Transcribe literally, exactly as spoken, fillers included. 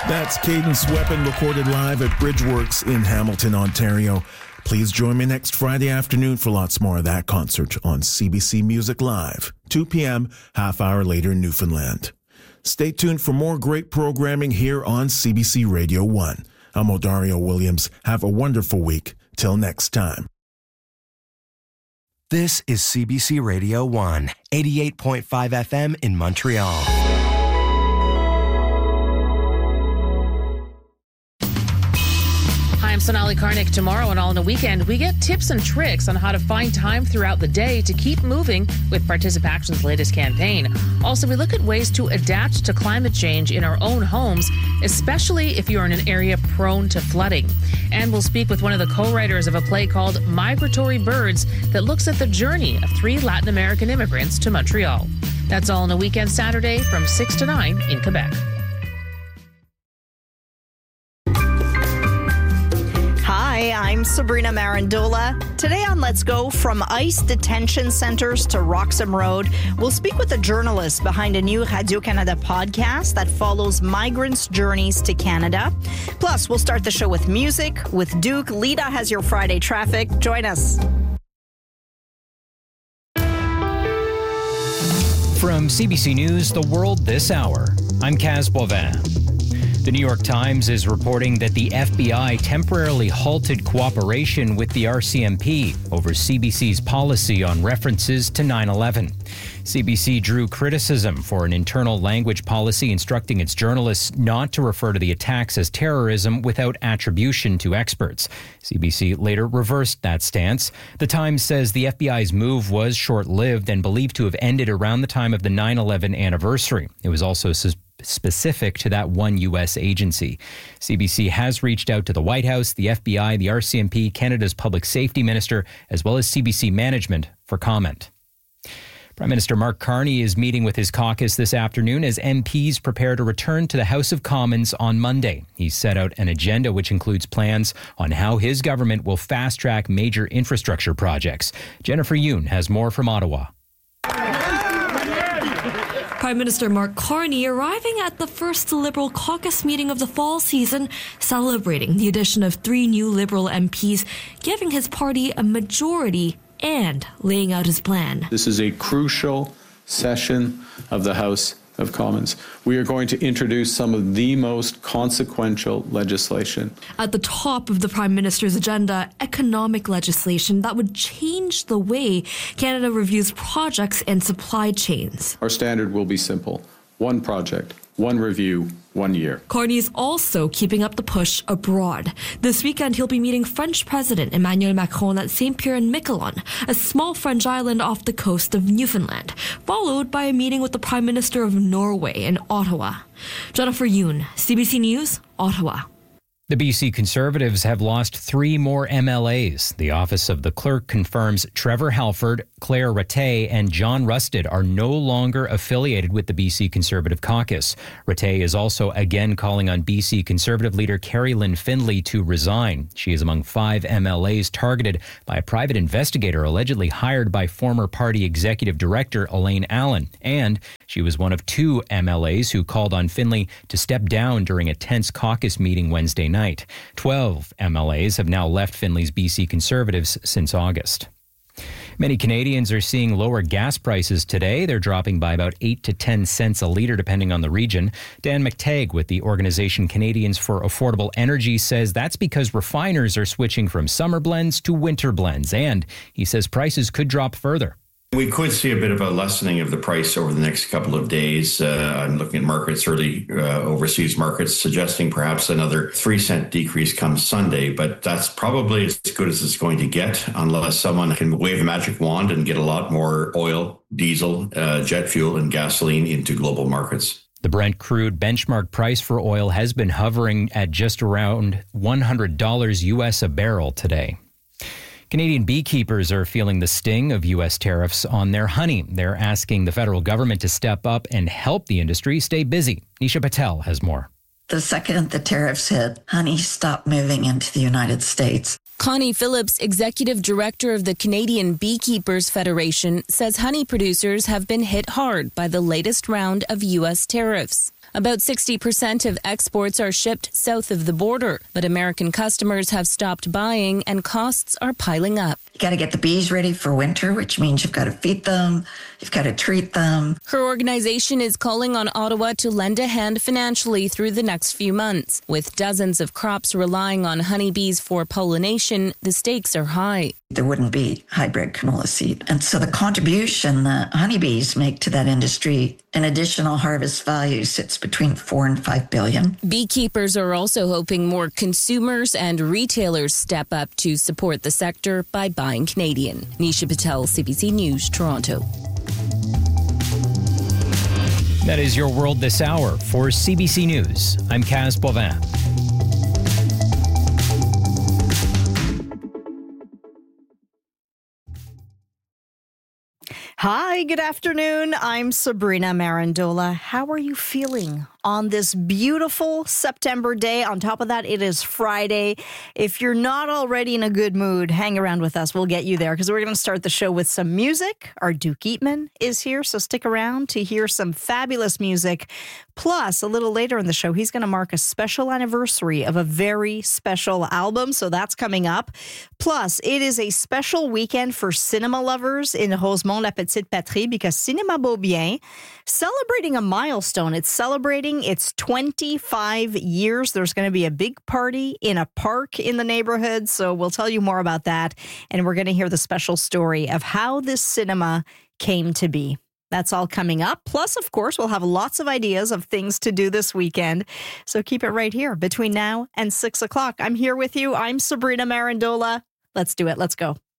That's Cadence Weapon recorded live at Bridgeworks in Hamilton, Ontario. Please join me next Friday afternoon for lots more of that concert on C B C Music Live, two p.m., half hour later in Newfoundland. Stay tuned for more great programming here on C B C Radio one. I'm Odario Williams. Have a wonderful week. Till next time. This is C B C Radio one, eighty-eight point five F M in Montreal. I'm Sonali Karnik. Tomorrow and All in a Weekend, we get tips and tricks on how to find time throughout the day to keep moving with ParticipAction's latest campaign. Also, we look at ways to adapt to climate change in our own homes, especially if you're in an area prone to flooding. And we'll speak with one of the co-writers of a play called Migratory Birds that looks at the journey of three Latin American immigrants to Montreal. That's All in a Weekend Saturday from six to nine in Quebec. Hi, I'm Sabrina Marandola. Today on Let's Go, from ICE detention centers to Roxham Road, we'll speak with the journalist behind a new Radio-Canada podcast that follows migrants' journeys to Canada. Plus, we'll start the show with music with Duke. Lita has your Friday traffic. Join us. From C B C News, The World This Hour, I'm Kaz Boivin. The New York Times is reporting that the F B I temporarily halted cooperation with the R C M P over C B C's policy on references to nine eleven. C B C drew criticism for an internal language policy instructing its journalists not to refer to the attacks as terrorism without attribution to experts. C B C later reversed that stance. The Times says the F B I's move was short-lived and believed to have ended around the time of the nine eleven anniversary. It was also sus- specific to that one U S agency. C B C has reached out to the White House, the F B I, the R C M P, Canada's Public Safety Minister, as well as C B C management for comment. Prime Minister Mark Carney is meeting with his caucus this afternoon as M Ps prepare to return to the House of Commons on Monday. He's set out an agenda which includes plans on how his government will fast-track major infrastructure projects. Jennifer Yoon has more from Ottawa. Prime Minister Mark Carney arriving at the first Liberal caucus meeting of the fall season, celebrating the addition of three new Liberal M Ps, giving his party a majority and laying out his plan. This is a crucial session of the House of Commons. We are going to introduce some of the most consequential legislation. At the top of the Prime Minister's agenda, economic legislation that would change the way Canada reviews projects and supply chains. Our standard will be simple. One project, one review, one year. Carney is also keeping up the push abroad. This weekend, he'll be meeting French President Emmanuel Macron at Saint Pierre and Miquelon, a small French island off the coast of Newfoundland, followed by a meeting with the Prime Minister of Norway in Ottawa. Jennifer Yoon, C B C News, Ottawa. The B C Conservatives have lost three more M L As. The Office of the Clerk confirms Trevor Halford, Claire Rattay, and John Rusted are no longer affiliated with the B C Conservative caucus. Rattay is also again calling on B C Conservative leader Carrie Lynn Findlay to resign. She is among five M L As targeted by a private investigator allegedly hired by former party executive director Elaine Allen. And she was one of two M L As who called on Findlay to step down during a tense caucus meeting Wednesday night. Twelve M L As have now left Findlay's B C Conservatives since August. Many Canadians are seeing lower gas prices today. They're dropping by about eight to ten cents a litre, depending on the region. Dan McTagg with the organization Canadians for Affordable Energy says that's because refiners are switching from summer blends to winter blends. And he says prices could drop further. We could see a bit of a lessening of the price over the next couple of days. Uh, I'm looking at markets, early uh, overseas markets, suggesting perhaps another three cent decrease comes Sunday. But that's probably as good as it's going to get unless someone can wave a magic wand and get a lot more oil, diesel, uh, jet fuel and gasoline into global markets. The Brent crude benchmark price for oil has been hovering at just around one hundred dollars U S a barrel today. Canadian beekeepers are feeling the sting of U S tariffs on their honey. They're asking the federal government to step up and help the industry stay busy. Nisha Patel has more. The second the tariffs hit, honey stopped moving into the United States. Connie Phillips, executive director of the Canadian Beekeepers Federation, says honey producers have been hit hard by the latest round of U S tariffs. About sixty percent of exports are shipped south of the border, but American customers have stopped buying and costs are piling up. You got to get the bees ready for winter, which means you've got to feed them, you've got to treat them. Her organization is calling on Ottawa to lend a hand financially through the next few months. With dozens of crops relying on honeybees for pollination, the stakes are high. There wouldn't be hybrid canola seed. And so the contribution that honeybees make to that industry in additional harvest value sits between four and five billion. Beekeepers are also hoping more consumers and retailers step up to support the sector by buying Canadian. Nisha Patel, C B C News, Toronto. That is your World This Hour. For C B C News, I'm Kaz Boivin. Hi, good afternoon. I'm Sabrina Marandola. How are you feeling on this beautiful September day? On top of that, it is Friday. If you're not already in a good mood, hang around with us. We'll get you there because we're going to start the show with some music. Our Duke Eatman is here, so stick around to hear some fabulous music. Plus, a little later in the show, he's going to mark a special anniversary of a very special album, so that's coming up. Plus, it is a special weekend for cinema lovers in Rosemont-la-Petite-Patrie because Cinéma Beaubien celebrating a milestone. It's celebrating its twenty-five years. There's going to be a big party in a park in the neighborhood, so we'll tell you more about that. And we're going to hear the special story of how this cinema came to be. That's all coming up. Plus, of course, we'll have lots of ideas of things to do this weekend. So keep it right here between now and six o'clock. I'm here with you. I'm Sabrina Marandola. Let's do it. Let's go.